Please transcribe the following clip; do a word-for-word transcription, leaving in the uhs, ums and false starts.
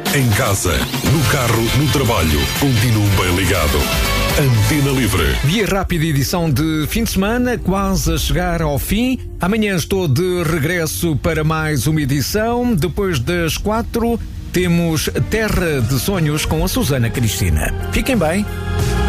Em casa, no carro, no trabalho, continue bem ligado. Antena Livre. Via rápida, edição de fim de semana, quase a chegar ao fim. Amanhã estou de regresso para mais uma edição. Depois das quatro, temos Terra de Sonhos com a Susana Cristina. Fiquem bem.